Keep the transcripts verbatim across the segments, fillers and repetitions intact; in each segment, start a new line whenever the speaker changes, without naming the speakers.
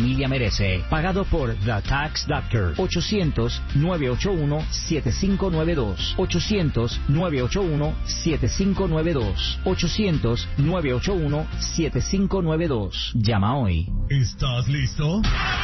familia merece. Pagado por The Tax Doctor. ochocientos, nueve ocho uno, siete cinco nueve dos. ochocientos, nueve ocho uno, siete cinco nueve dos. ochocientos, nueve ocho uno, siete cinco nueve dos. Llama hoy.
¿Estás listo?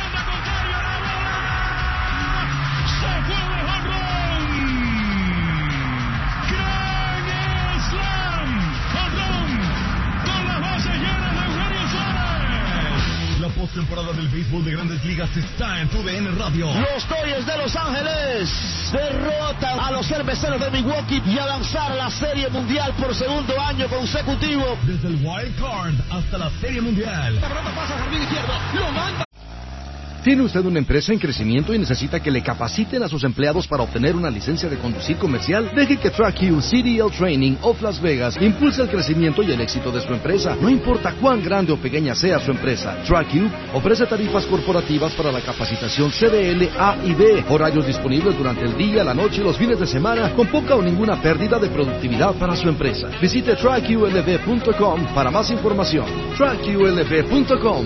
La postemporada del béisbol de Grandes Ligas está en tu D N Radio.
Los Dodgers de Los Ángeles derrotan a los Cerveceros de Milwaukee y a lanzar la Serie Mundial por segundo año consecutivo.
Desde el Wild Card hasta la Serie Mundial.
La pelota pasa al jardín izquierdo, lo manda.
¿Tiene usted una empresa en crecimiento y necesita que le capaciten a sus empleados para obtener una licencia de conducir comercial? Deje que TrackU C D L Training of Las Vegas impulse el crecimiento y el éxito de su empresa. No importa cuán grande o pequeña sea su empresa, TrackU ofrece tarifas corporativas para la capacitación C D L A y B, horarios disponibles durante el día, la noche y los fines de semana, con poca o ninguna pérdida de productividad para su empresa. Visite track U L V punto com para más información. track U L V punto com.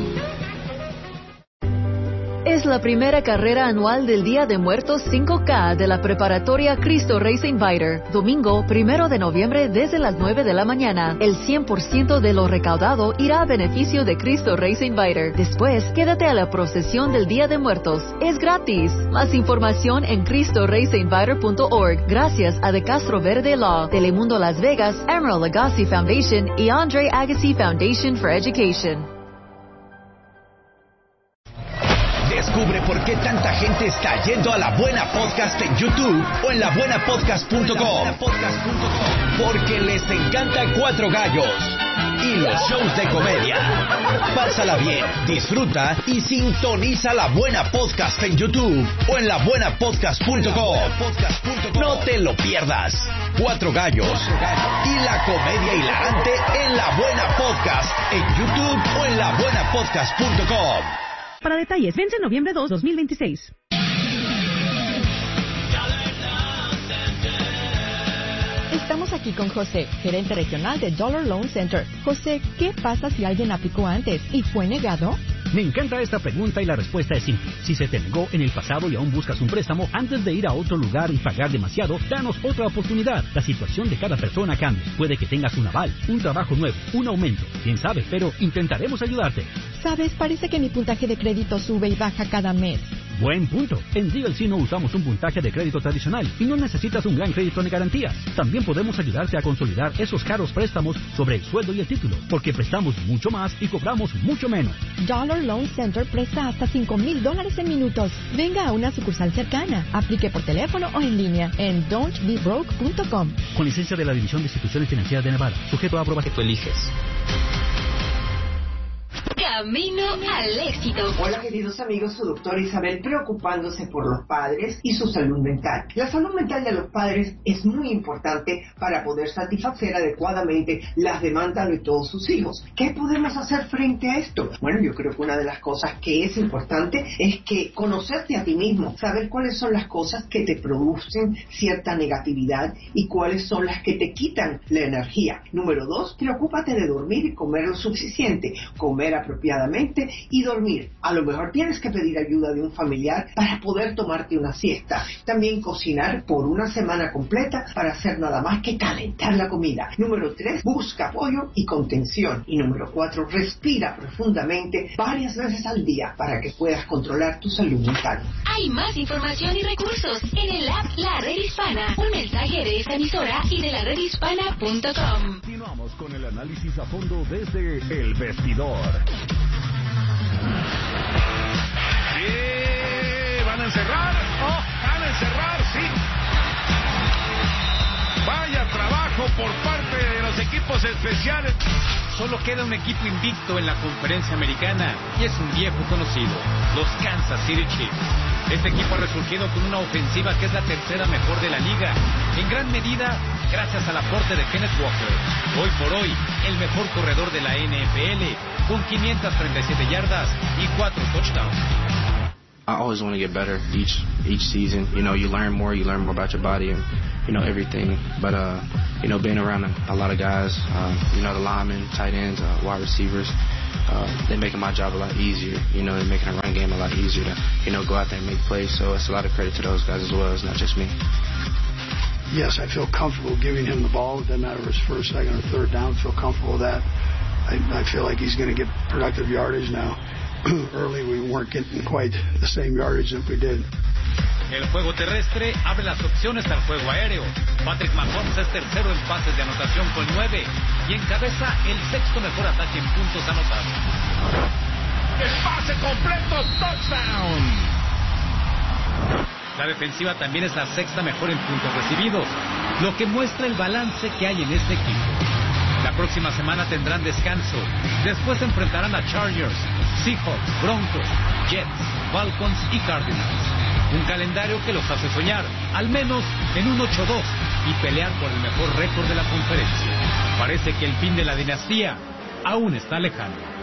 Es la primera carrera anual del Día de Muertos cinco K de la preparatoria Cristo Racing Fighter. Domingo, primero de noviembre, desde las nueve de la mañana. El cien por ciento de lo recaudado irá a beneficio de Cristo Racing Fighter. Después, quédate a la procesión del Día de Muertos. Es gratis. Más información en cristo racing fighter punto org. Gracias a De Castro Verde Law, Telemundo Las Vegas, Emerald Lagasse Foundation y Andre Agassi Foundation for Education.
Descubre por qué tanta gente está yendo a La Buena Podcast en YouTube o en la buena podcast punto com. Porque les encanta Cuatro Gallos y los shows de comedia. Pásala bien, disfruta y sintoniza La Buena Podcast en YouTube o en la buena podcast punto com. No te lo pierdas. Cuatro Gallos y la comedia hilarante en La Buena Podcast en YouTube o en la buena podcast punto com.
Para detalles, vence noviembre dos, dos mil veintiséis.
Estamos aquí con José, gerente regional de Dollar Loan Center. José, ¿qué pasa si alguien aplicó antes y fue negado?
Me encanta esta pregunta y la respuesta es simple. Si se te negó en el pasado y aún buscas un préstamo, antes de ir a otro lugar y pagar demasiado, danos otra oportunidad. La situación de cada persona cambia. Puede que tengas un aval, un trabajo nuevo, un aumento. Quién sabe, pero intentaremos ayudarte.
Sabes, parece que mi puntaje de crédito sube y baja cada mes.
Buen punto. En D L C no usamos un puntaje de crédito tradicional y no necesitas un gran crédito ni garantías. También podemos ayudarte a consolidar esos caros préstamos sobre el sueldo y el título, porque prestamos mucho más y cobramos mucho menos.
Dollar Loan Center presta hasta cinco mil dólares en minutos. Venga a una sucursal cercana. Aplique por teléfono o en línea en don't be broke punto com.
Con licencia de la División de Instituciones Financieras de Nevada. Sujeto a aprobación.
Que tú eliges.
Camino al éxito.
Hola queridos amigos, su doctora Isabel preocupándose por los padres y su salud mental. La salud mental de los padres es muy importante para poder satisfacer adecuadamente las demandas de todos sus hijos. ¿Qué podemos hacer frente a esto? Bueno, yo creo que una de las cosas que es importante es que conocerte a ti mismo, saber cuáles son las cosas que te producen cierta negatividad y cuáles son las que te quitan la energía. Número dos, preocúpate de dormir y comer lo suficiente, comer apropiadamente y dormir. A lo mejor tienes que pedir ayuda de un familiar para poder tomarte una siesta. También cocinar por una semana completa para hacer nada más que calentar la comida. Número tres, busca apoyo y contención. Y número cuatro, respira profundamente varias veces al día para que puedas controlar tu salud mental.
Hay más información y recursos en el app La Red Hispana. Un mensaje de esta emisora y de la red hispana punto com.
Continuamos con el análisis a fondo desde El Vestidor.
Sí, van a encerrar, oh, van a encerrar, sí. Vaya trabajo por parte de los equipos especiales.
Solo queda un equipo invicto en la conferencia americana y es un viejo conocido, los Kansas City Chiefs. Este equipo ha resurgido con una ofensiva que es la tercera mejor de la liga, en gran medida gracias al aporte de Kenneth Walker, hoy por hoy el mejor corredor de la N F L, con quinientas treinta y siete yardas y cuatro touchdowns.
I always want to get better each each season. You know, you learn more, you learn more about your body and, you know, everything. But, uh, you know, being around a, a lot of guys, uh, you know, the linemen, tight ends, uh, wide receivers, uh, they're making my job a lot easier. You know, they're making a run game a lot easier to, you know, go out there and make plays. So it's a lot of credit to those guys as well. It's not just me.
Yes, I feel comfortable giving him the ball. It doesn't matter if it's first, second, or third down. I feel comfortable with that. I, I feel like he's going to get productive yardage now. Early we weren't getting quite the same yardage that we did.
El juego terrestre abre las opciones al juego aéreo. Patrick Mahomes es tercero en pases de anotación con nueve y encabeza el sexto mejor ataque en puntos anotados.
El pase completo, touchdown.
La defensiva también es la sexta mejor en puntos recibidos, lo que muestra el balance que hay en este equipo. La próxima semana tendrán descanso. Después se enfrentarán a Chargers, Seahawks, Broncos, Jets, Falcons y Cardinals. Un calendario que los hace soñar, al menos en un ocho dos, y pelear por el mejor récord de la conferencia. Parece que el fin de la dinastía aún está lejano.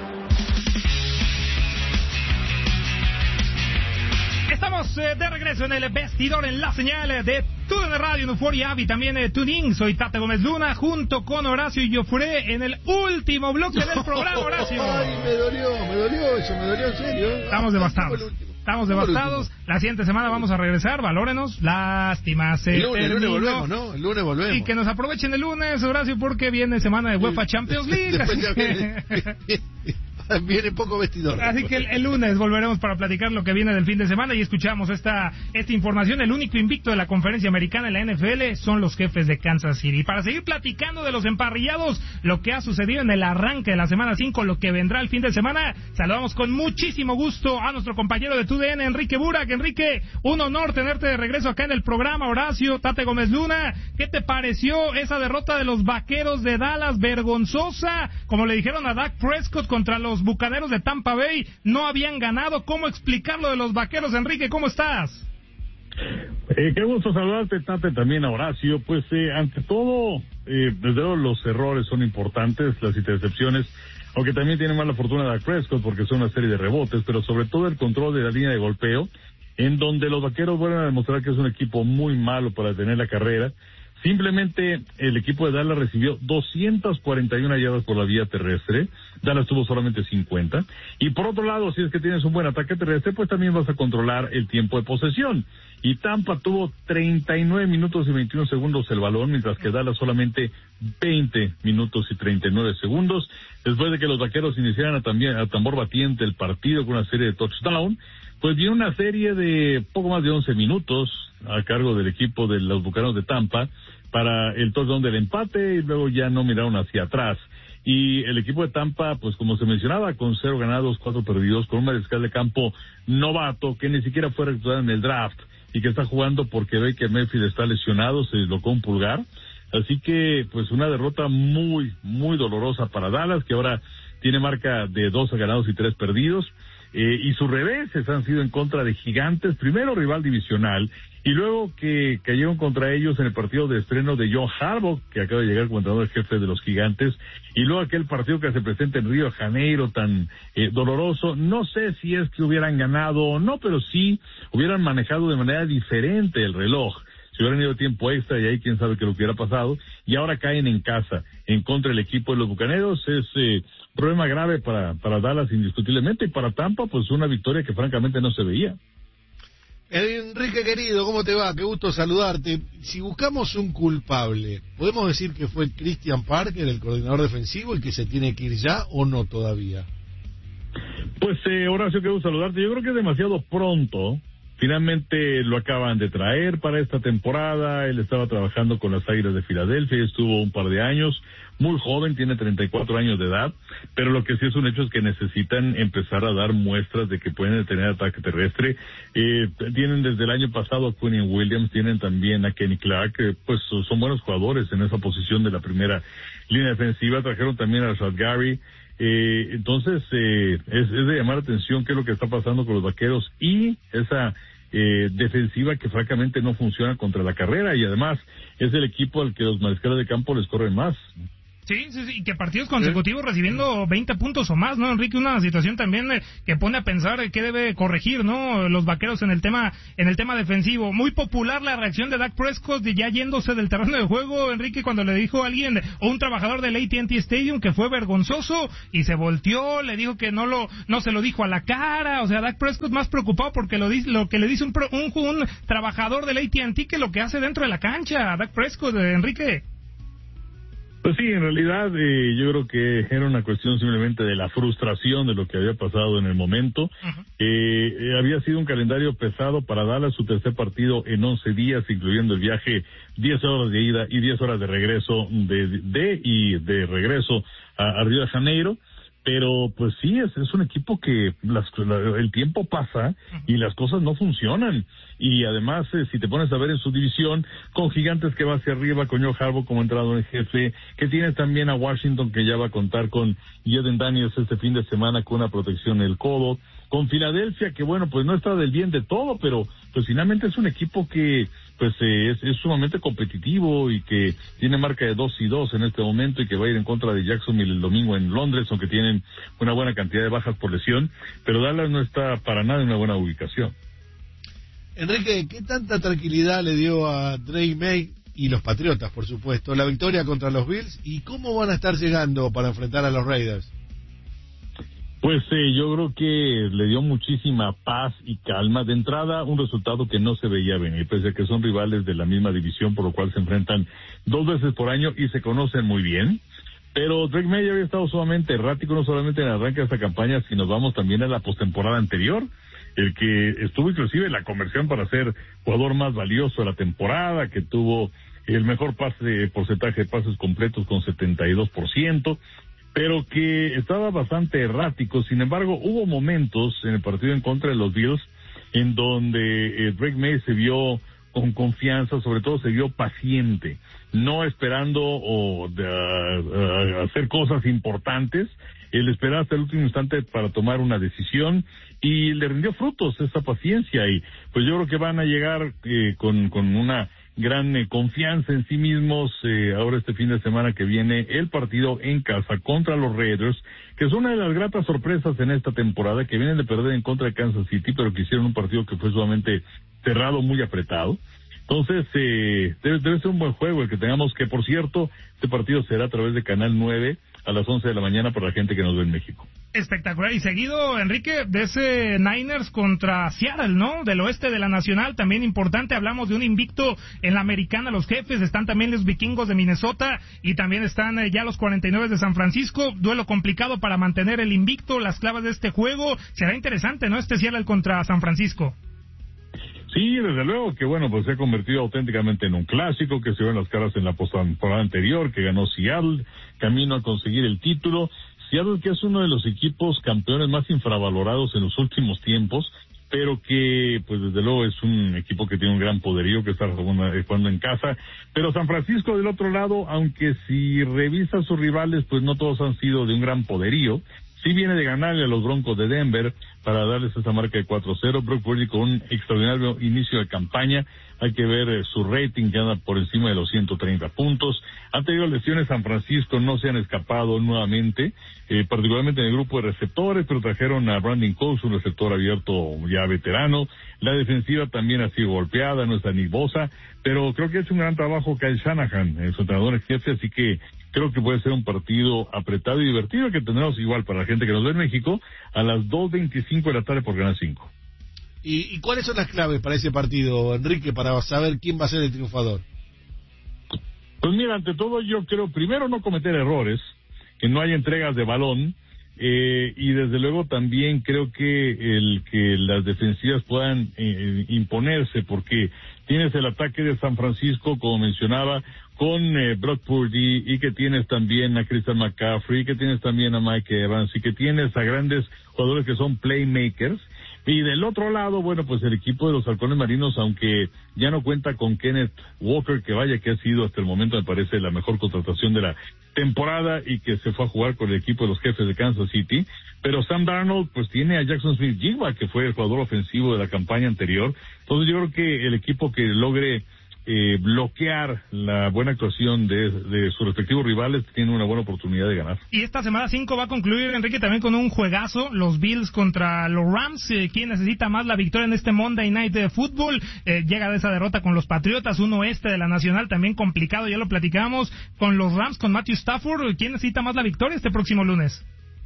Estamos eh, de regreso en el vestidor en la señal de T U D N Radio, en Euphoria App y también de TuneIn. Soy Tate Gómez Luna junto con Horacio y Jofré en el último bloque del programa, Horacio.
Ay, me dolió, me dolió eso, me dolió en serio.
Estamos devastados. Estamos devastados. La siguiente semana vamos a regresar, valórenos. Lástima. Se
el, lunes, el lunes volvemos, ¿no? El lunes volvemos.
Y que nos aprovechen el lunes, Horacio, porque viene semana de UEFA Champions League.
Después ya viene, viene poco vestidor.
Así que el, el lunes volveremos para platicar lo que viene del fin de semana y escuchamos esta, esta información. El único invicto de la conferencia americana en la N F L son los Jefes de Kansas City. Para seguir platicando de los emparrillados, lo que ha sucedido en el arranque de la semana cinco, lo que vendrá el fin de semana, saludamos con muchísimo gusto a nuestro compañero de T U D N, Enrique Burak. Enrique, un honor tenerte de regreso acá en el programa. Horacio, Tate Gómez Luna, ¿qué te pareció esa derrota de los Vaqueros de Dallas? Vergonzosa, como le dijeron a Dak Prescott contra los Bucaneros de Tampa Bay, no habían ganado. ¿Cómo explicarlo de los Vaqueros? Enrique, ¿cómo estás?
Eh, qué gusto saludarte, Tate, también a Horacio. Pues eh, ante todo, eh, desde luego los errores son importantes, las intercepciones, aunque también tiene mala fortuna Dak Prescott porque son una serie de rebotes, pero sobre todo el control de la línea de golpeo, en donde los Vaqueros vuelven a demostrar que es un equipo muy malo para detener la carrera. Simplemente el equipo de Dallas recibió doscientas cuarenta y una yardas por la vía terrestre, Dallas tuvo solamente cincuenta, y por otro lado, si es que tienes un buen ataque terrestre, pues también vas a controlar el tiempo de posesión, y Tampa tuvo treinta y nueve minutos y veintiún segundos el balón, mientras que Dallas solamente veinte minutos y treinta y nueve segundos, después de que los Vaqueros iniciaran a, también, a tambor batiente el partido con una serie de touchdown. Pues viene una serie de poco más de once minutos a cargo del equipo de los Bucaneros de Tampa para el touchdown del empate y luego ya no miraron hacia atrás. Y el equipo de Tampa, pues como se mencionaba, con cero ganados, cuatro perdidos, con un mariscal de campo novato que ni siquiera fue reclutado en el draft y que está jugando porque ve que Mayfield está lesionado, se dislocó un pulgar. Así que, pues una derrota muy, muy dolorosa para Dallas, que ahora tiene marca de doce ganados y tres perdidos. Eh, y sus reveses han sido en contra de Gigantes, primero rival divisional, y luego que cayeron contra ellos en el partido de estreno de John Harbaugh, que acaba de llegar como entrenador jefe de los Gigantes, y luego aquel partido que se presenta en Río de Janeiro tan eh, doloroso. No sé si es que hubieran ganado o no, pero sí hubieran manejado de manera diferente el reloj. Si hubieran ido tiempo extra y ahí quién sabe qué lo que hubiera pasado, y ahora caen en casa en contra del equipo de los Bucaneros. Es eh, problema grave para, para Dallas indiscutiblemente, y para Tampa pues una victoria que francamente no se veía.
Enrique querido, ¿cómo te va? Qué gusto saludarte. Si buscamos un culpable, ¿podemos decir que fue Christian Parker, el coordinador defensivo, y que se tiene que ir ya o no todavía?
Pues eh, Horacio, qué gusto saludarte. Yo creo que es demasiado pronto. Finalmente lo acaban de traer para esta temporada. Él estaba trabajando con las Águilas de Filadelfia, estuvo un par de años, muy joven, tiene treinta y cuatro años de edad, pero lo que sí es un hecho es que necesitan empezar a dar muestras de que pueden detener ataque terrestre. Eh, tienen desde el año pasado a Quinnen Williams, tienen también a Kenny Clark, eh, pues son buenos jugadores en esa posición de la primera línea defensiva. Trajeron también a Rashad Gary. Eh, entonces, eh, es, es de llamar la atención qué es lo que está pasando con los Vaqueros y esa eh, defensiva que francamente no funciona contra la carrera, y además es el equipo al que los mariscales de campo les corren más.
Sí, sí, sí, y que partidos consecutivos ¿Sí? recibiendo veinte puntos o más, ¿no, Enrique? Una situación también eh, que pone a pensar eh, qué debe corregir, ¿no? Los Vaqueros en el tema en el tema defensivo. Muy popular la reacción de Dak Prescott de ya yéndose del terreno de juego, Enrique, cuando le dijo a alguien o un trabajador del A T and T Stadium que fue vergonzoso y se volteó, le dijo que no lo no se lo dijo a la cara. O sea, Dak Prescott más preocupado porque lo, dice, lo que le dice un, un, un trabajador del A T and T que lo que hace dentro de la cancha. Dak Prescott, eh, Enrique.
Pues sí, en realidad eh, yo creo que era una cuestión simplemente de la frustración de lo que había pasado en el momento. Uh-huh. eh, eh, había sido un calendario pesado para Dallas, su tercer partido en once días, incluyendo el viaje, diez horas de ida y diez horas de regreso, de, de y de regreso a, a Río de Janeiro. Pero pues sí, es, es un equipo que las, la, el tiempo pasa y las cosas no funcionan. Y además, eh, si te pones a ver en su división, con Gigantes que va hacia arriba, con Joe Harbaugh como entrenador en jefe, que tienes también a Washington que ya va a contar con Jaden Daniels este fin de semana con una protección en el codo, con Filadelfia que bueno, pues no está del bien de todo, pero pues finalmente es un equipo que pues eh, es, es sumamente competitivo y que tiene marca de dos y dos en este momento y que va a ir en contra de Jacksonville el domingo en Londres, aunque tienen una buena cantidad de bajas por lesión, pero Dallas no está para nada en una buena ubicación.
Enrique, ¿qué tanta tranquilidad le dio a Drake May y los Patriotas, por supuesto, la victoria contra los Bills? ¿Y cómo van a estar llegando para enfrentar a los Raiders?
Pues eh, yo creo que le dio muchísima paz y calma. De entrada, un resultado que no se veía venir, pese a que son rivales de la misma división, por lo cual se enfrentan dos veces por año y se conocen muy bien. Pero Drake May había estado sumamente errático, no solamente en el arranque de esta campaña, sino vamos también a la postemporada anterior, el que estuvo inclusive en la conversión para ser jugador más valioso de la temporada, que tuvo el mejor pase, porcentaje de pases completos con setenta y dos por ciento, pero que estaba bastante errático. Sin embargo, hubo momentos en el partido en contra de los Bills en donde eh, Drake May se vio con confianza, sobre todo se vio paciente, no esperando o de, uh, uh, hacer cosas importantes. Él esperaba hasta el último instante para tomar una decisión y le rindió frutos esa paciencia, y pues yo creo que van a llegar eh, con, con una gran eh, confianza en sí mismos. Eh, ahora este fin de semana que viene el partido en casa contra los Raiders, que es una de las gratas sorpresas en esta temporada, que vienen de perder en contra de Kansas City, pero que hicieron un partido que fue sumamente cerrado, muy apretado. Entonces, eh, debe, debe ser un buen juego el que tengamos, que por cierto, este partido será a través de Canal nueve a las once de la mañana para la gente que nos ve en México.
Espectacular. Y seguido, Enrique, de ese Niners contra Seattle, ¿no? Del oeste de la Nacional, también importante. Hablamos de un invicto en la Americana, los Jefes. Están también los Vikingos de Minnesota y también están eh, ya los cuarenta y nueve de San Francisco. Duelo complicado para mantener el invicto, las claves de este juego. Será interesante, ¿no? Este Seattle contra San Francisco.
Sí, desde luego que bueno, pues se ha convertido auténticamente en un clásico que se ve en las caras en la postemporada anterior, que ganó Seattle, camino a conseguir el título. Seattle, que es uno de los equipos campeones más infravalorados en los últimos tiempos, pero que pues desde luego es un equipo que tiene un gran poderío, que está jugando en casa. Pero San Francisco del otro lado, aunque si revisa sus rivales, pues no todos han sido de un gran poderío. Sí viene de ganarle a los Broncos de Denver para darles esa marca de cuatro cero. Brock Purdy con un extraordinario inicio de campaña. Hay que ver eh, su rating, que anda por encima de los ciento treinta puntos. Han tenido lesiones San Francisco, no se han escapado nuevamente, eh, particularmente en el grupo de receptores, pero trajeron a Brandon Cooks, un receptor abierto ya veterano. La defensiva también ha sido golpeada, no está Nick Bosa, pero creo que ha hecho un gran trabajo Kyle Shanahan, eh, su entrenador en jefe, así que creo que puede ser un partido apretado y divertido, que tendremos igual para la gente que nos ve en México a las dos veinticinco de la tarde por Canal cinco.
¿Y, ¿Y cuáles son las claves para ese partido, Enrique, para saber quién va a ser el triunfador?
Pues mira, ante todo yo creo, primero, no cometer errores, que no haya entregas de balón, eh, y desde luego también creo que el que las defensivas puedan eh, imponerse, porque tienes el ataque de San Francisco, como mencionaba, con eh, Brock Purdy, y que tienes también a Christian McCaffrey, que tienes también a Mike Evans, y que tienes a grandes jugadores que son playmakers. Y del otro lado, bueno, pues el equipo de los Halcones Marinos, aunque ya no cuenta con Kenneth Walker, que vaya que ha sido hasta el momento, me parece, la mejor contratación de la temporada, y que se fue a jugar con el equipo de los Jefes de Kansas City, pero Sam Darnold pues tiene a Jackson Smith-Jigba, que fue el jugador ofensivo de la campaña anterior. Entonces yo creo que el equipo que logre eh, bloquear la buena actuación de, de sus respectivos rivales, tienen una buena oportunidad de ganar.
Y esta semana cinco va a concluir, Enrique, también con un juegazo, los Bills contra los Rams. Eh, ¿Quién necesita más la victoria en este Monday Night de fútbol? Eh, llega de esa derrota con los Patriotas, un oeste de la Nacional también complicado, ya lo platicamos, con los Rams, con Matthew Stafford. ¿Quién necesita más la victoria este próximo lunes?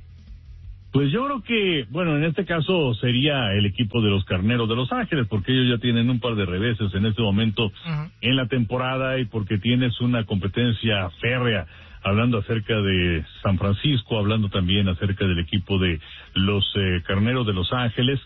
Pues yo creo que, bueno, en este caso sería el equipo de los Carneros de Los Ángeles, porque ellos ya tienen un par de reveses en este momento uh-huh. en la temporada, y porque tienes una competencia férrea, hablando acerca de San Francisco, hablando también acerca del equipo de los eh, Carneros de Los Ángeles,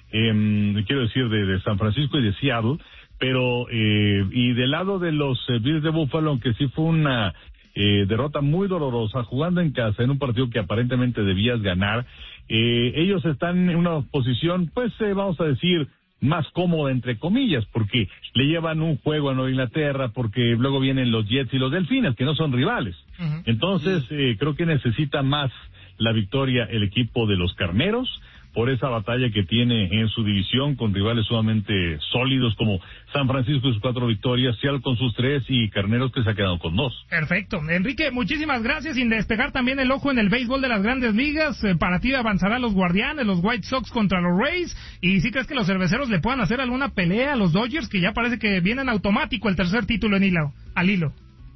eh, quiero decir de, de San Francisco y de Seattle, pero, eh, y del lado de los eh, Bills de Buffalo, aunque sí fue una Eh, derrota muy dolorosa, jugando en casa, en un partido que aparentemente debías ganar, eh, ellos están en una posición, pues eh, vamos a decir, más cómoda entre comillas, porque le llevan un juego a Nueva Inglaterra, porque luego vienen los Jets y los Delfines, que no son rivales. Uh-huh. Entonces, eh, creo que necesita más la victoria el equipo de los Carneros, por esa batalla que tiene en su división con rivales sumamente sólidos como San Francisco y sus cuatro victorias, Seattle con sus tres y Carneros que se ha quedado con dos.
Perfecto. Enrique, muchísimas gracias. Sin despegar también el ojo en el béisbol de las Grandes Ligas, eh, para ti avanzarán los Guardianes, los White Sox contra los Rays, y si crees que los cerveceros le puedan hacer alguna pelea a los Dodgers, que ya parece que vienen automático el tercer título en hilo, al hilo.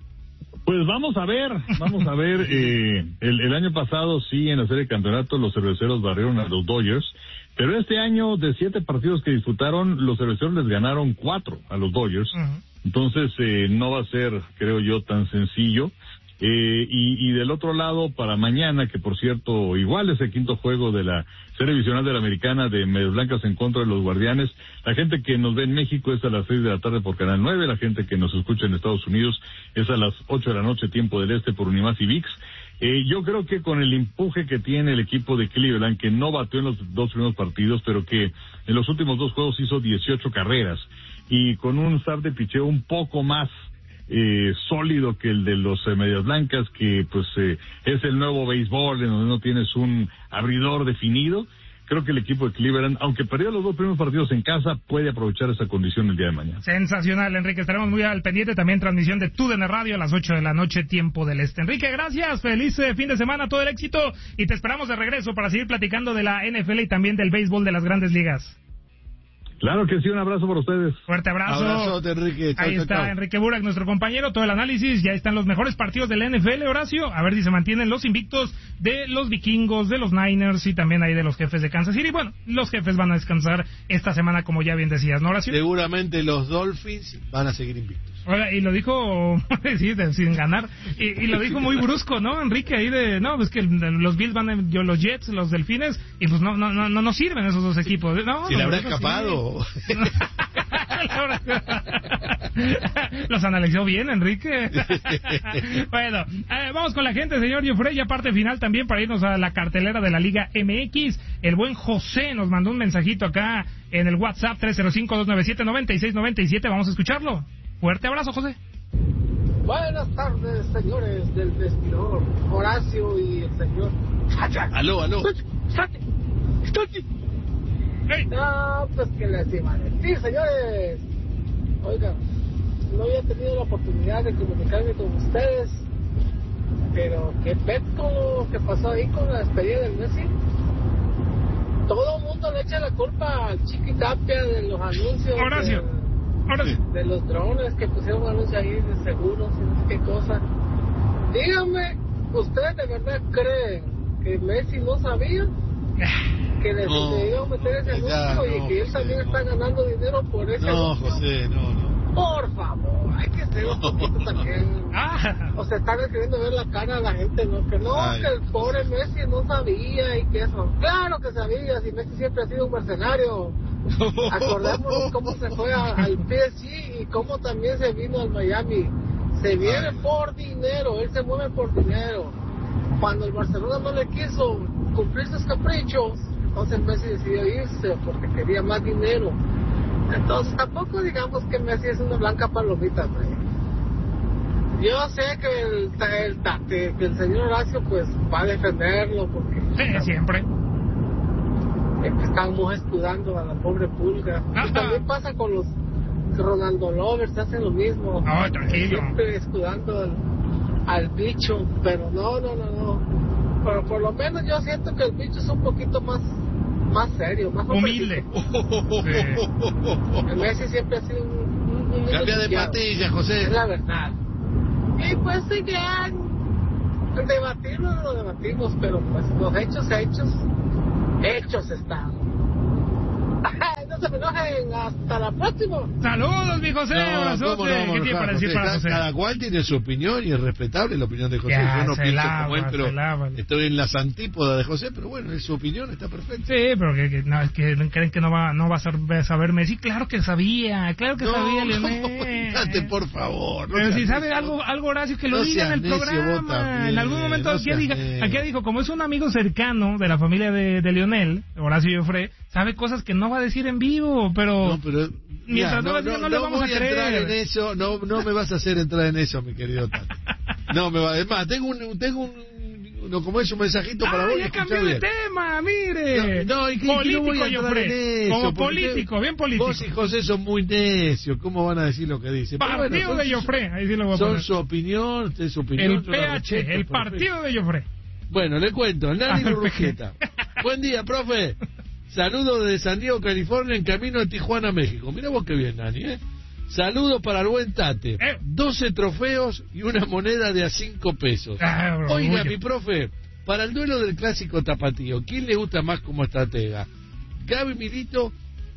Pues vamos a ver, vamos a ver, eh, el, el año pasado sí, en la serie de campeonatos los cerveceros barrieron a los Dodgers, pero este año de siete partidos que disputaron, los cerveceros les ganaron cuatro a los Dodgers, uh-huh. entonces eh, no va a ser, creo yo, tan sencillo. Eh, y, y del otro lado, para mañana, que por cierto, igual es el quinto juego de la serie divisional de la Americana de Medias Blancas en contra de los Guardianes. La gente que nos ve en México es a las seis de la tarde por Canal nueve, la gente que nos escucha en Estados Unidos es a las ocho de la noche, tiempo del este, por Unimás y V I X. Eh, yo creo que con el empuje que tiene el equipo de Cleveland, que no bateó en los dos primeros partidos, pero que en los últimos dos juegos hizo dieciocho carreras, y con un staff de picheo un poco más Eh, sólido que el de los eh, Medias Blancas, que pues eh, es el nuevo béisbol en donde no tienes un abridor definido. Creo que el equipo de Cleveland, aunque perdió los dos primeros partidos en casa, puede aprovechar esa condición el día de mañana.
Sensacional, Enrique. Estaremos muy al pendiente. También transmisión de T U D N Radio a las ocho de la noche, tiempo del este. Enrique, gracias. Feliz eh, fin de semana, todo el éxito. Y te esperamos de regreso para seguir platicando de la N F L y también del béisbol de las Grandes Ligas.
Claro que sí, un abrazo para ustedes.
Fuerte abrazo.
Abrazote, Enrique. Chau,
Ahí
chau,
está
chau.
Enrique Burak, nuestro compañero, todo el análisis. Ya están los mejores partidos de la N F L, Horacio. A ver si se mantienen los invictos de los Vikingos, de los Niners y también ahí de los Jefes de Kansas City. Bueno, los Jefes van a descansar esta semana, como ya bien decías, ¿no, Horacio?
Seguramente los Dolphins van a seguir invictos.
Oiga, y lo dijo, sí, de, sin ganar, y, y lo dijo muy brusco, ¿no, Enrique? Ahí de, no, pues que los Bills van a, yo, los Jets, los Delfines, y pues no no no no, no sirven esos dos equipos. No,
si
no,
le habrá
no,
escapado.
Sí. Los analizó bien, Enrique. Bueno, eh, vamos con la gente, señor Jofrey, ya parte final también para irnos a la cartelera de la Liga M X. El buen José nos mandó un mensajito acá en el WhatsApp tres cero cinco, dos nueve siete, nueve seis nueve siete. Vamos a escucharlo. Fuerte abrazo, José.
Buenas tardes, señores del vestidor, Horacio y el señor.
Aló, aló.
¡Sate! ¡Sate! No, pues que les iba a decir, señores. Oigan, no había tenido la oportunidad de comunicarme con ustedes, pero qué pet con lo que pasó ahí con la despedida del Messi. Todo el mundo le echa la culpa al Chiqui Tapia de los anuncios.
Horacio.
De, de los drones que pusieron anuncios ahí de seguros y no sé qué cosa. Díganme, ¿ustedes de verdad creen que Messi no sabía que le no, iba a meter ese anuncio ya, no, y que él José, también no. está ganando dinero por ese
no,
anuncio?
José, no, no.
Por favor, hay que ser un poquito también. O sea, están queriendo ver la cara a la gente, ¿no? Que no, Ay, que el pobre José. Messi no sabía y que eso. Claro que sabía, si Messi siempre ha sido un mercenario. Acordémonos cómo se fue a, al P S G y cómo también se vino al Miami. Se viene Ay. por dinero, él se mueve por dinero. Cuando el Barcelona no le quiso cumplir sus caprichos, entonces Messi decidió irse porque quería más dinero. Entonces tampoco digamos que Messi es una blanca palomita, ¿no? Yo sé que el, el, el, que el señor Horacio pues va a defenderlo porque
sí, siempre
estamos escudando a la pobre pulga. Ajá. Y también pasa con los Ronaldo Lovers hacen lo mismo.
No, tranquilo.
Siempre escudando al, al bicho, pero no, no, no, no. Pero por lo menos yo siento que el bicho es un poquito más, más serio, más
humilde.
Sí. El Messi siempre ha sido un, un, un
cambia de patilla, José.
Es la verdad. Y pues sí que debatirlo lo debatimos, pero pues los hechos, hechos, hechos están. No se me enojen, hasta la próxima.
Saludos, mi José,
no,
abrazote.
No,
¿Qué tiene para decir para José?
Cada cual tiene su opinión y es respetable la opinión de José.
Ya,
yo no pienso
lava,
como él, pero
lava.
estoy en las antípodas de José, pero bueno, es su opinión, está perfecto.
Sí, pero que, que, no, que creen que no va, no va a saber, saber Messi. Claro que sabía, claro que
no,
sabía,
no,
Leonel.
Date, por favor.
No pero si sabe algo, algo Horacio, que lo
no
diga en el
necio,
programa. En algún momento
no
aquí, diga, aquí dijo, como es un amigo cercano de la familia de, de Leonel, Horacio Joffre, sabe cosas que no va a decir en vivo, pero...
No, pero
mientras
ya, no, no,
no, no,
no
le vamos
voy
a creer.
entrar en eso, no, no me vas a hacer entrar en eso, mi querido Tati. No me va, es más, tengo un, tengo un, no, como es un mensajito para
ah,
vos.
Ya cambió de tema, mire.
No, no, y que,
político,
que no voy a entrar en eso,
como político,
te,
bien político.
Vos y José son muy necios, ¿cómo van a decir lo que dicen?
Partido
bueno,
de Joffre, ahí sí lo voy a
son
poner.
su opinión, es su opinión.
El P H, el partido de Joffre.
Bueno, le cuento, Nani ah, Rujeta. Buen día, profe. Saludos desde San Diego, California, en camino de Tijuana, México. Mira vos qué bien, Nani, ¿eh? Saludos para el buen Tate. Eh. doce trofeos y una moneda de a cinco pesos. Ah, bro, Oiga, mi profe, para el duelo del clásico tapatío, ¿quién le gusta más como estratega? ¿Gaby Milito?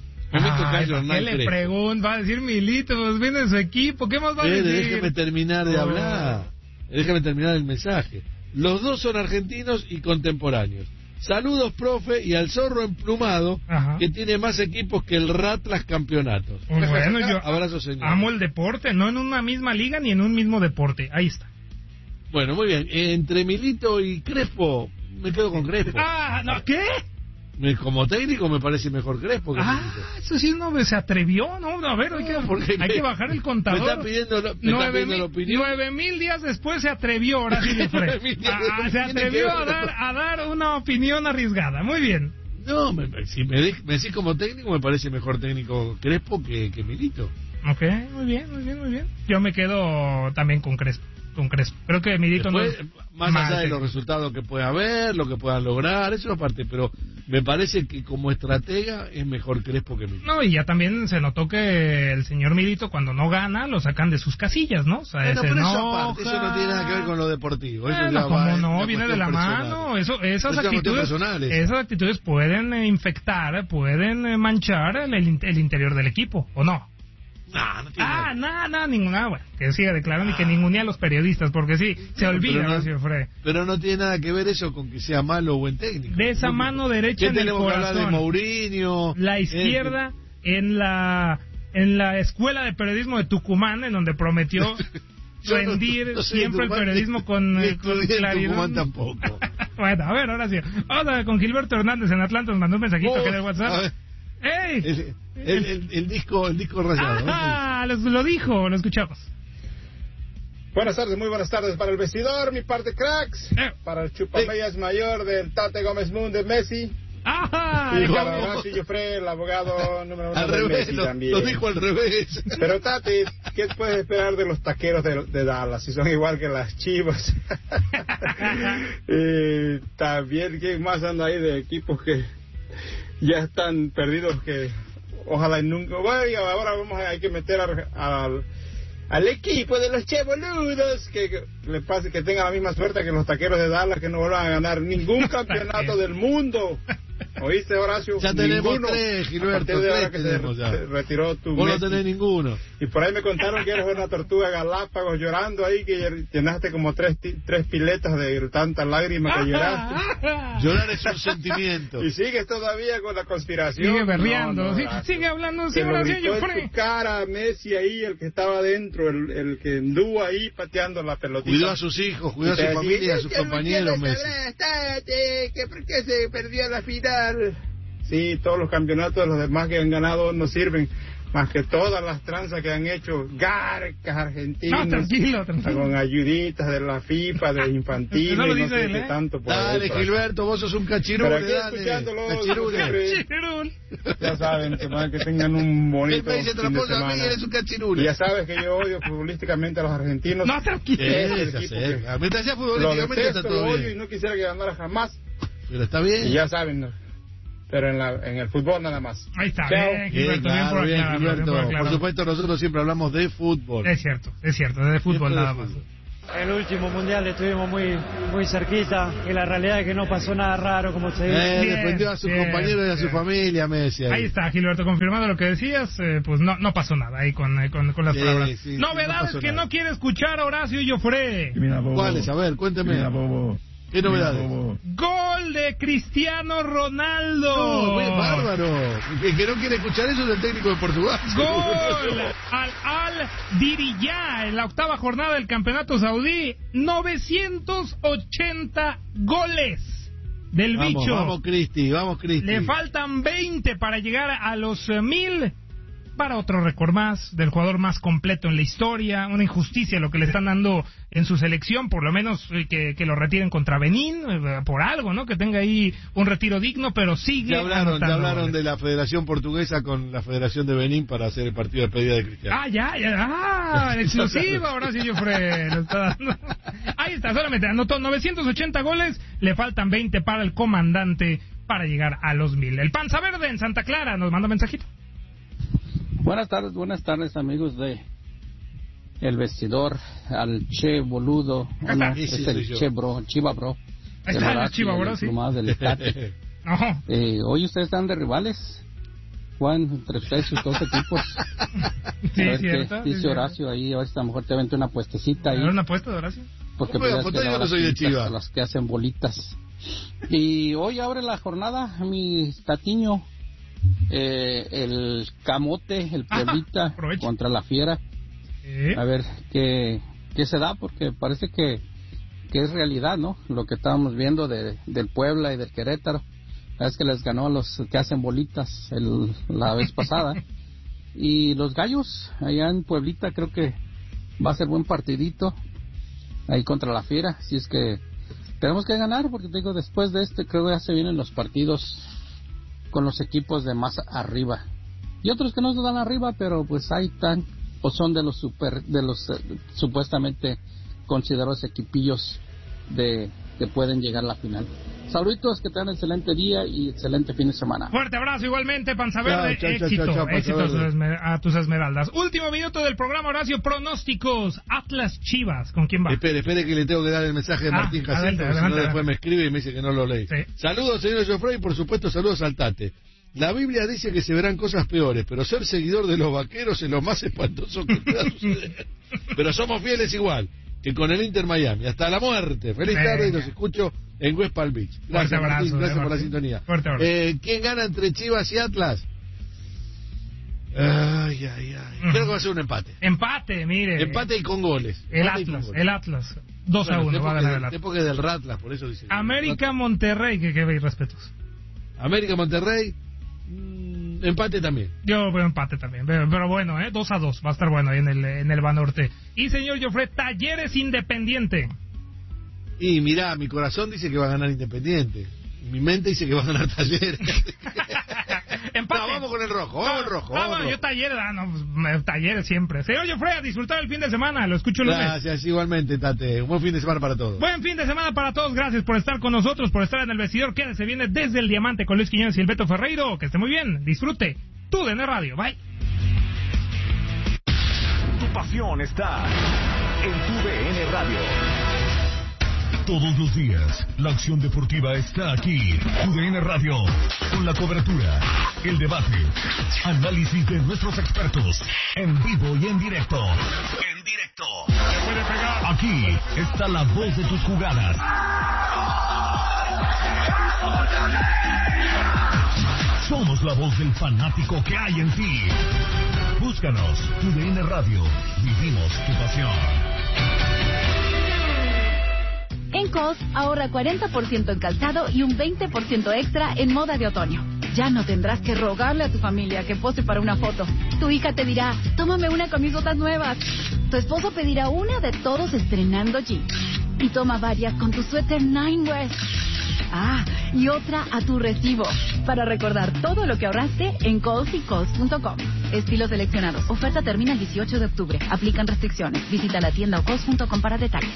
Ah, ¿qué le pregunto? Va a decir Milito, pues viene su equipo. ¿Qué más va a
eh,
decir?
Déjeme terminar de oh. hablar. Déjeme terminar el mensaje. Los dos son argentinos y contemporáneos. Saludos, profe, y al zorro emplumado, Ajá. que tiene más equipos que el Ratlas campeonatos.
Bueno, yo
abrazo, señor.
Amo el deporte, no en una misma liga ni en un mismo deporte. Ahí está.
Bueno, muy bien. Entre Milito y Crespo, me quedo con Crespo.
Ah, ¿no? ¿Qué?
Como técnico me parece mejor Crespo que
Ah,
Milito.
Eso sí, no se atrevió, ¿no? A ver, hay que, no, hay me, que bajar el contador.
Me está pidiendo, me
nueve,
está pidiendo
mil,
la opinión.
Nueve mil días después se atrevió, ahora sí, ah, se atrevió a dar, a dar una opinión arriesgada. Muy bien.
No, me, si me, de, me decís como técnico, me parece mejor técnico Crespo que, que Milito.
Ok, muy bien, muy bien, muy bien. Yo me quedo también con Crespo. Con Crespo. Creo que Milito
Después,
no es
más allá de los resultados que pueda haber, lo que puedan lograr, eso es aparte, pero me parece que como estratega es mejor Crespo que Milito.
No, y ya también se notó que el señor Milito cuando no gana lo sacan de sus casillas, ¿no? O sea,
bueno,
se
pero
enoja.
eso aparte, eso no tiene nada que ver con lo deportivo. Eso
bueno,
ya
como
va
no, viene de la
personal.
mano. Eso, esas
eso
actitudes, esas actitudes pueden eh, infectar, pueden eh, manchar el, el interior del equipo, ¿o no?
No, no tiene
ah, nada, nada, ninguna. Bueno, que siga declarando ah. y que ningunea a los periodistas, porque sí, se no, olvida,
pero no,
señor Fred.
Pero no tiene nada que ver eso con que sea malo o buen técnico.
De esa mano derecha en el corazón.
Que hablar de Mourinho.
La izquierda eh, en la en la escuela de periodismo de Tucumán, en donde prometió rendir no, no siempre el periodismo con, eh, con claridad.
Tucumán tampoco.
Bueno, a ver, ahora sí. Vamos a ver, con Gilberto Hernández en Atlanta, nos mandó un mensajito oh, que de WhatsApp. ¡Ey!
El, el, el, el disco el disco rayado.
Ah, lo, lo dijo, lo escuchamos.
Buenas tardes, muy buenas tardes para el vestidor, mi parte cracks, eh. para el chupameyas eh. mayor del Tate Gómez Moon de Messi.
¡Ajá!
Y para Horacio Joffre, el abogado número uno
al
de
revés,
Messi
lo,
también.
Lo dijo al revés.
Pero Tati, ¿qué puedes esperar de los taqueros de, de Dallas? Si son igual que las Chivas. Y también, ¿qué más anda ahí de equipos que ya están perdidos que ojalá nunca vaya? Ahora vamos a, hay que meter al al equipo de los cheboludos que, que le pase que tenga la misma suerte que los taqueros de Dallas, que no vuelvan a ganar ningún campeonato del mundo. ¿Oíste, Horacio?
Ya tenemos ninguno. tres, Gilberto,
de
tres
que
tenemos
se,
ya.
Se retiró tu
Vos
Messi.
no tenés ninguno.
Y por ahí me contaron que eres una tortuga Galápagos llorando ahí, que llenaste como tres tres piletas de tantas lágrimas que lloraste.
Llorar es un sentimiento.
Y sigues todavía con la conspiración.
Sigue berreando, no, no, sí, sigue hablando sin oración,
yo en tu cara Messi ahí, el que estaba adentro, el, el que anduvo ahí pateando la pelotita.
Cuidó a sus hijos, cuidó a su familia, a sus compañeros, Messi.
¿Que por qué se perdió la final? Sí, todos los campeonatos de los demás que han ganado no sirven. más que todas las tranzas que han hecho garcas argentinos.
No, tranquilo, tranquilo.
Con ayuditas de la FIFA, de infantil, no, no sé qué tanto. Por
dale,
eso.
Gilberto, vos sos un cachirule,
Pero aquí
dale.
escuchándolo,
Cachirule.
Ya saben, que, man, que tengan un bonito
Él me dice
fin de semana.
a mí, eres un cachirule.
Y ya sabes que yo odio futbolísticamente a los argentinos.
No, tranquilo.
Es el equipo que
mientras sea
lo
futbolísticamente
detesto,
está todo
lo odio
bien.
y no quisiera que ganara jamás.
Pero está bien.
Y ya saben, ¿no? Pero en, la, en el fútbol nada más.
Ahí está,
Chao.
bien, Gilberto, bien,
claro,
por
bien,
aclararlo, bien
Gilberto.
por
Por
aclararlo.
supuesto, nosotros siempre hablamos de fútbol.
Es cierto, es cierto, de fútbol nada más.
El último mundial estuvimos muy muy cerquita y la realidad es que no pasó nada raro, como se dice.
Eh, bien, defendió a sus bien, compañeros y a su bien. familia, Messi. Ahí.
ahí está, Gilberto, confirmando lo que decías, eh, pues no no pasó nada ahí con, eh, con, con las sí, palabras. Sí, Novedades no que nada. No quiere escuchar Horacio Joffre.
¿Cuáles? A ver, cuénteme. Mira, Bobo. ¿Qué novedades?
Gol de Cristiano Ronaldo.
No, fue bárbaro. El que no quiere escuchar eso es el técnico de Portugal.
Gol al Al Diriyah en la octava jornada del campeonato saudí. novecientos ochenta goles del
vamos,
bicho.
Vamos, Cristi, vamos, Cristi.
Le faltan veinte para llegar a los eh, mil. Para otro récord más del jugador más completo en la historia. Una injusticia lo que le están dando en su selección, por lo menos eh, que, que lo retiren contra Benín, eh, por algo, ¿no? Que tenga ahí un retiro digno, pero sigue.
Ya hablaron, ya hablaron
goles.
de la Federación Portuguesa con la Federación de Benín para hacer el partido de despedida de Cristiano.
Ah, ya, ya, ah, en exclusiva, ahora sí Joffre lo está dando. Ahí está, solamente anotó novecientos ochenta goles, le faltan veinte para el comandante para llegar a los mil. El Panza Verde en Santa Clara nos manda mensajito.
Buenas tardes, buenas tardes amigos de El Vestidor, al Che Boludo, oh, no, sí, es sí, el Che Bro, el Chiva Bro.
Ahí está el Chiva Bro, sí.
Más del estate. No. Eh, hoy ustedes están de rivales, Juan, entre ustedes y sus dos equipos.
Sí,
a ver
cierto.
Qué dice Horacio ahí, a ver si a lo mejor te avente una puestecita ahí.
¿Una apuesta de Horacio?
Porque
pues, pues, yo no soy de Chiva.
Las que hacen bolitas. Y hoy abre la jornada mi Tatiño. Eh, el Camote, el Pueblita Ajá, contra la Fiera. ¿Eh? A ver qué, qué se da, porque parece que, que es realidad, ¿no? Lo que estábamos viendo de, del Puebla y del Querétaro. Es que les ganó a los que hacen bolitas el, la vez pasada. Y los Gallos, allá en Pueblita, creo que va a ser buen partidito ahí contra la Fiera. Así es que tenemos que ganar, porque te digo, después de este, creo que ya se vienen los partidos con los equipos de más arriba y otros que no se dan arriba, pero pues ahí están o son de los super de los eh, supuestamente considerados equipillos de que pueden llegar a la final. Saluditos, que tengan excelente día y excelente fin de semana.
Fuerte abrazo igualmente, Panza Verde.
Chao, chao,
éxito,
chao, chao,
éxito
chao,
a, tus esmer- a tus esmeraldas. Último minuto del programa, Horacio. Pronósticos. Atlas Chivas, ¿con quién va?
Espere, espere que le tengo que dar el mensaje de
ah,
Martín Jacinto,
adelante,
porque
adelante,
si no después me escribe y me dice que no lo leí. Sí. Saludos, señor Joffre, y por supuesto saludos al Tate. La Biblia dice que se verán cosas peores, pero ser seguidor de los vaqueros es lo más espantoso que pueda suceder. Pero somos fieles igual que con el Inter Miami. Hasta la muerte. Feliz Venga. tarde y los escucho en West Palm Beach. Gracias, abrazo, Martín. Gracias por la sintonía. Eh, ¿Quién gana entre Chivas y Atlas? Ay, ay, ay. Creo que va a ser un empate.
Empate, mire.
Empate y con goles.
El
empate
Atlas,
goles.
el Atlas. dos bueno, a uno va a ganar el Atlas.
Época del Ratlas, por eso dice.
América Monterrey, que que veis respetos.
América Monterrey. Mmm, empate también.
Yo veo empate también. Pero bueno, eh, dos a dos. Va a estar bueno ahí en el, en el Banorte. Y señor Joffre, Talleres Independiente.
Y mirá, mi corazón dice que va a ganar Independiente. Mi mente dice que va a ganar Talleres.
Empate.
No, vamos con el rojo, vamos no, el rojo.
Ah,
vamos
bueno,
rojo.
yo Talleres, ah, no, Talleres siempre. Señor Joffre, a disfrutar el fin de semana. Lo escucho el lunes.
Gracias, igualmente, Tate. Un buen fin de semana para todos.
Buen fin de semana para todos. Gracias por estar con nosotros, por estar en el vestidor. Quédese, viene desde el Diamante con Luis Quiñones y el Beto Ferreiro. Que esté muy bien. Disfrute. Tu D N Radio. Bye.
Tu pasión está en tu D N Radio.
Todos los días, la acción deportiva está aquí. Tu D N Radio, con la cobertura, el debate, análisis de nuestros expertos, en vivo y en directo. En directo.
Se puede pegar.
Aquí está la voz de tus jugadas. Somos la voz del fanático que hay en ti. Búscanos, Tu D N Radio. Vivimos tu pasión.
En Kohl's ahorra cuarenta por ciento en calzado y un veinte por ciento extra en moda de otoño.
Ya no tendrás que rogarle a tu familia que pose para una foto. Tu hija te dirá, tómame una camisotas nuevas. Tu esposo pedirá una de todos estrenando jeans. Y toma varias con tu suéter Nine West. Ah, y otra a tu recibo. Para recordar todo lo que ahorraste en Kohl's y Kohl's punto com. Estilos seleccionados. Oferta termina el dieciocho de octubre. Aplican restricciones. Visita la tienda o Kohl's punto com para detalles.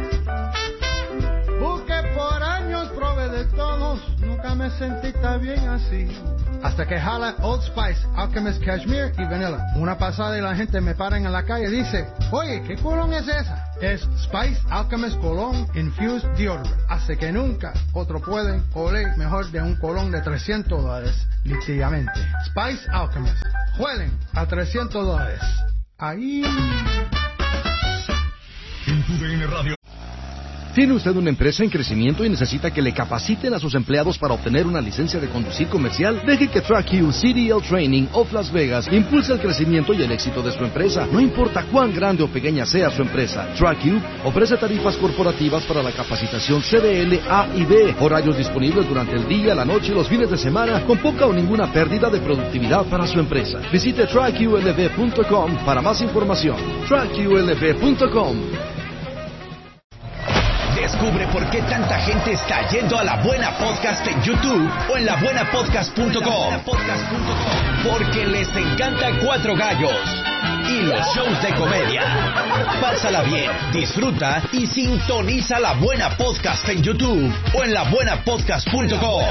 Busqué por años, probé de todos. Nunca me sentí tan bien así. Hasta que jala Old Spice, Alchemist Cashmere y Vanilla. Una pasada y la gente me para en la calle y dice, oye, ¿qué colón es esa? Es Spice Alchemist Cologne Infused Deodorant. Hace que nunca otro pueden oler mejor de un colón de trescientos dólares, literalmente. Spice Alchemist. Huelen a trescientos dólares. Ahí.
En tu D N Radio.
¿Tiene usted una empresa en crecimiento y necesita que le capaciten a sus empleados para obtener una licencia de conducir comercial? Deje que TrackU C D L Training of Las Vegas impulse el crecimiento y el éxito de su empresa. No importa cuán grande o pequeña sea su empresa, TrackU ofrece tarifas corporativas para la capacitación C D L A y B, horarios disponibles durante el día, la noche y los fines de semana, con poca o ninguna pérdida de productividad para su empresa. Visite track U L V punto com para más información. track U L V punto com.
Descubre por qué tanta gente está yendo a La Buena Podcast en YouTube o en la buena podcast punto com. Porque les encanta Cuatro Gallos y los shows de comedia. Pásala bien, disfruta y sintoniza La Buena Podcast en YouTube o en la buena podcast punto com.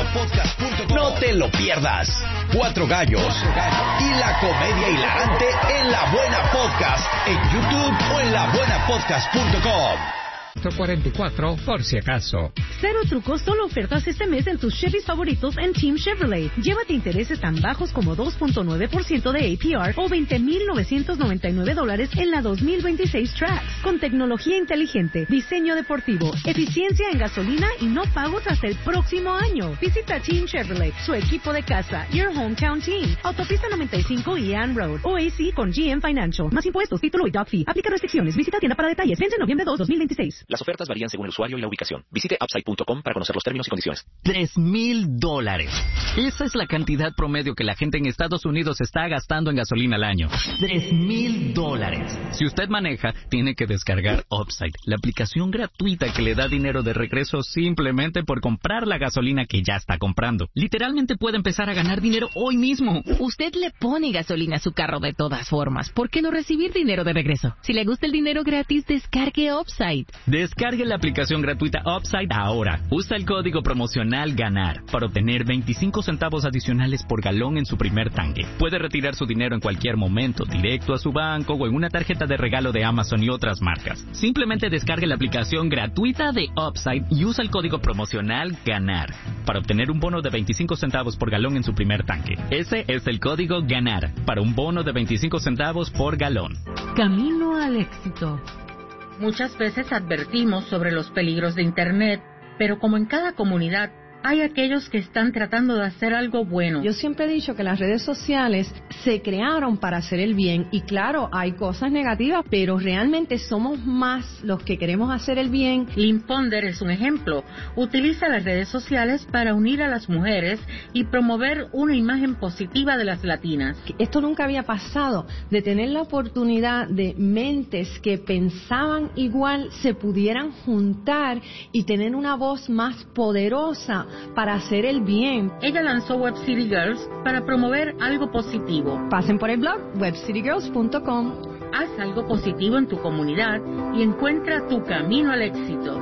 No te lo pierdas. Cuatro Gallos y la comedia hilarante en La Buena Podcast en YouTube o en la buena podcast punto com.
cuarenta y cuatro, por si acaso.
Cero trucos, solo ofertas este mes en tus Chevys favoritos en Team Chevrolet. Llévate intereses tan bajos como dos punto nueve por ciento de A P R o veinte mil novecientos noventa y nueve dólares en la dos mil veintiséis Trax. Con tecnología inteligente, diseño deportivo, eficiencia en gasolina y no pagos hasta el próximo año. Visita Team Chevrolet, su equipo de casa, Your Hometown Team. Autopista noventa y cinco y Ann Road. O A C con G M Financial. Más impuestos, título y doc fee. Aplica restricciones. Visita tienda para detalles. Vence noviembre dos, dos mil veintiséis.
Las ofertas varían según el usuario y la ubicación. Visite upside punto com para conocer los términos y condiciones.
Tres mil dólares. Esa es la cantidad promedio que la gente en Estados Unidos está gastando en gasolina al año. Tres mil dólares. Si usted maneja, tiene que descargar Upside, la aplicación gratuita que le da dinero de regreso simplemente por comprar la gasolina que ya está comprando. Literalmente puede empezar a ganar dinero hoy mismo.
Usted le pone gasolina a su carro de todas formas. ¿Por qué no recibir dinero de regreso? Si le gusta el dinero gratis, descargue Upside.
Descargue la aplicación gratuita Upside ahora. Usa el código promocional GANAR para obtener veinticinco centavos adicionales por galón en su primer tanque. Puede retirar su dinero en cualquier momento, directo a su banco o en una tarjeta de regalo de Amazon y otras marcas. Simplemente descargue la aplicación gratuita de Upside y usa el código promocional GANAR para obtener un bono de veinticinco centavos por galón en su primer tanque. Ese es el código GANAR para un bono de veinticinco centavos por galón.
Camino al éxito. Muchas veces advertimos sobre los peligros de Internet, pero como en cada comunidad, hay aquellos que están tratando de hacer algo bueno.
Yo siempre he dicho que las redes sociales se crearon para hacer el bien y claro, hay cosas negativas, pero realmente somos más los que queremos hacer el bien.
Lynn Ponder es un ejemplo. Utiliza las redes sociales para unir a las mujeres y promover una imagen positiva de las latinas.
Esto nunca había pasado, de tener la oportunidad de mentes que pensaban igual se pudieran juntar y tener una voz más poderosa para hacer el bien.
Ella lanzó Web City Girls para promover algo positivo.
Pasen por el blog web city girls punto com.
Haz algo positivo en tu comunidad y encuentra tu camino al éxito.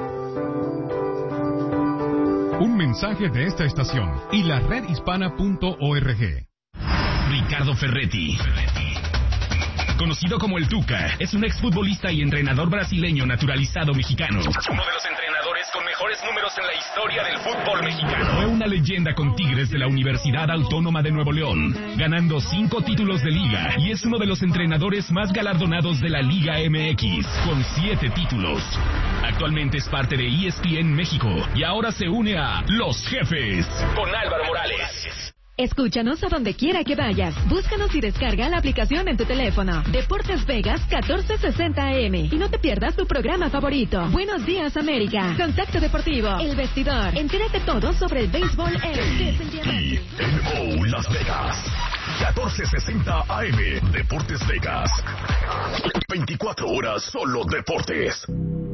Un mensaje de esta estación y la red hispana punto org.
Ricardo Ferretti, conocido como el Tuca, es un exfutbolista y entrenador brasileño naturalizado mexicano. Uno de los entrenadores con mejores números en la historia del fútbol mexicano. Fue una leyenda con Tigres de la Universidad Autónoma de Nuevo León, ganando cinco títulos de liga, y es uno de los entrenadores más galardonados de la Liga M X, con siete títulos. Actualmente es parte de E S P N México y ahora se une a Los Jefes con Álvaro Morales.
Escúchanos a donde quiera que vayas. Búscanos y descarga la aplicación en tu teléfono. Deportes Vegas catorce sesenta A M. Y no te pierdas tu programa favorito. Buenos días, América. Contacto Deportivo. El Vestidor. Entérate todo sobre el béisbol en
E N O Las Vegas. catorce sesenta A M. Deportes Vegas. veinticuatro horas solo deportes.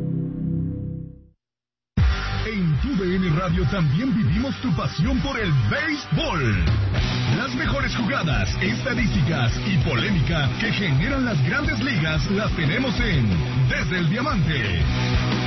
En tu D N Radio también vivimos tu pasión por el béisbol. Las mejores jugadas, estadísticas y polémica que generan las grandes ligas las tenemos en Desde el Diamante.